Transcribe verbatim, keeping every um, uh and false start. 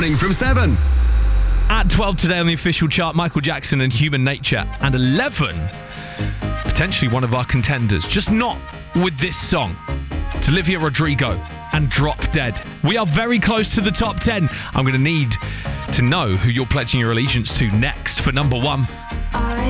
morning from seven. At twelve today on the official chart, Michael Jackson and Human Nature. And eleven, potentially one of our contenders, just not with this song. It's Olivia Rodrigo and Drop Dead. We are very close to the top ten. I'm going to need to know who you're pledging your allegiance to next for number one.